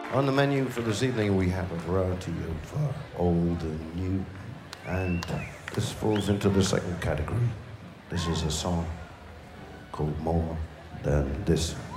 On the menu for this evening, we have a variety of old and new, and this falls into the second category. This is a song called More Than This.